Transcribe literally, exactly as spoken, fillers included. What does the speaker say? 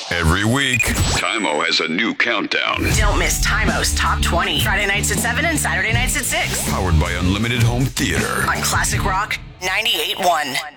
Every week, Tymo has a new countdown. Don't miss Tymo's Top twenty. Friday nights at seven and Saturday nights at six. Powered by Unlimited Home Theater. On Classic Rock ninety-eight point one.